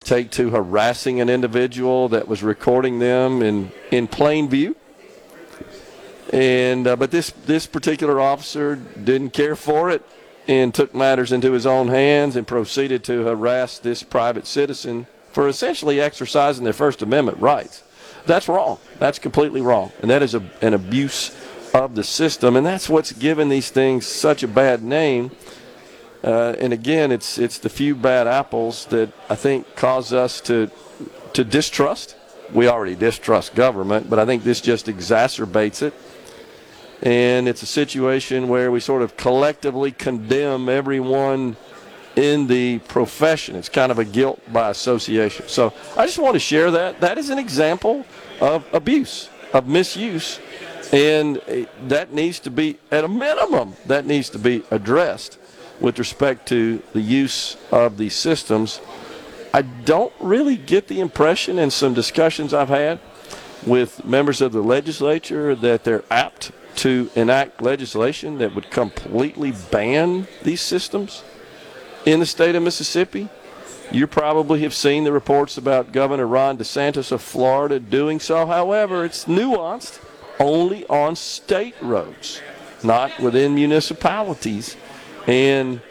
take to harassing an individual that was recording them in plain view. And but this particular officer didn't care for it and took matters into his own hands and proceeded to harass this private citizen for essentially exercising their First Amendment rights. That's wrong. That's completely wrong. And that is an abuse of the system. And that's what's given these things such a bad name. And again, it's the few bad apples that I think cause us to distrust. We already distrust government, but I think this just exacerbates it. And it's a situation where we sort of collectively condemn everyone in the profession. It's kind of a guilt by association. So I just want to share that. That is an example of abuse, of misuse, and that needs to be, at a minimum, that needs to be addressed with respect to the use of these systems. I don't really get the impression in some discussions I've had with members of the legislature that they're apt to enact legislation that would completely ban these systems in the state of Mississippi. You probably have seen the reports about Governor Ron DeSantis of Florida doing so. However, it's nuanced only on state roads, not within municipalities. And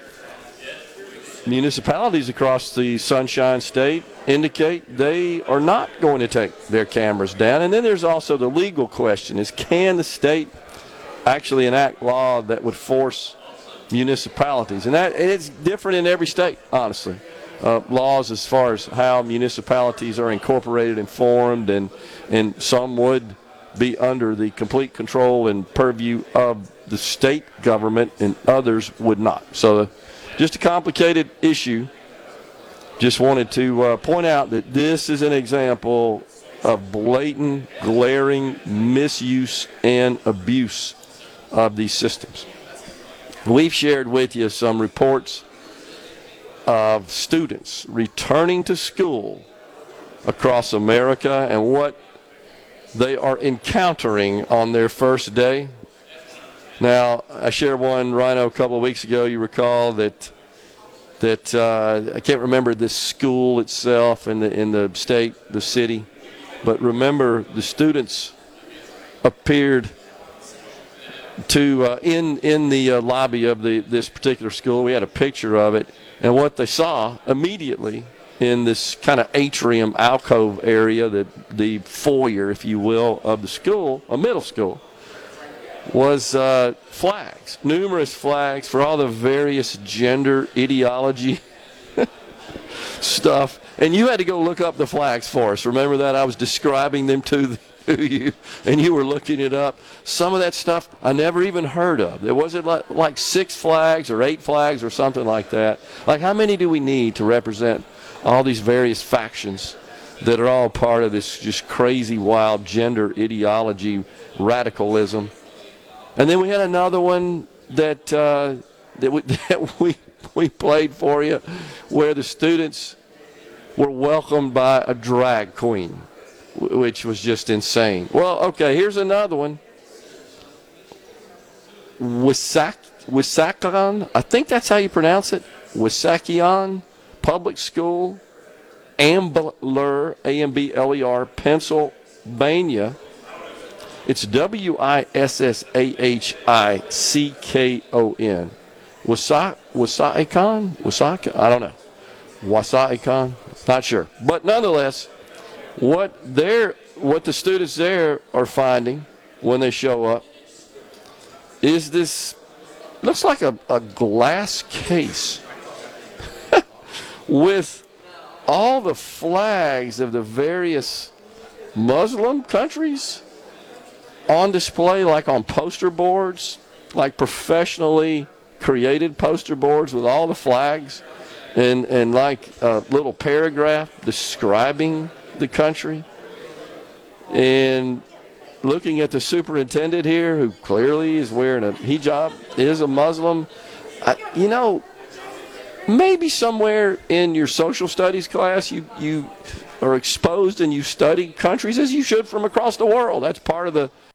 municipalities across the Sunshine State indicate they are not going to take their cameras down. And then there's also the legal question is, can the state actually enact law that would force municipalities? And it's different in every state, honestly. Laws as far as how municipalities are incorporated and formed, and some would be under the complete control and purview of the state government, and others would not. So just a complicated issue. Just wanted to point out that this is an example of blatant, glaring misuse and abuse of these systems. We've shared with you some reports of students returning to school across America and what they are encountering on their first day. Now, I shared one, Rhino, a couple of weeks ago. You recall that I can't remember the school itself in the state, the city, but remember the students appeared to in the lobby of this particular school. We had a picture of it, and what they saw immediately in this kind of atrium alcove area, the foyer, if you will, of the school, a middle school, was flags, numerous flags for all the various gender ideology stuff. And you had to go look up the flags for us. Remember that? I was describing them to you, and you were looking it up. Some of that stuff I never even heard of. There wasn't like 6 flags or 8 flags or something like that. Like, how many do we need to represent all these various factions that are all part of this just crazy, wild gender ideology, radicalism? And then we had another one that we played for you, where the students were welcomed by a drag queen, which was just insane. Well, okay, here's another one. Wissahickon, I think that's how you pronounce it. Wissahickon Public School, Ambler, A-M-B-L-E-R, Pennsylvania. It's Wissahickon. Wissahickon? I don't know. Wissahickon? Not sure. But nonetheless, what the students there are finding when they show up is this, looks like a glass case with all the flags of the various Muslim countries on display, like on poster boards, like professionally created poster boards with all the flags, and like a little paragraph describing the country. And looking at the superintendent here, who clearly is wearing a hijab, is a Muslim. Maybe somewhere in your social studies class you are exposed and you study countries, as you should, from across the world. That's part of the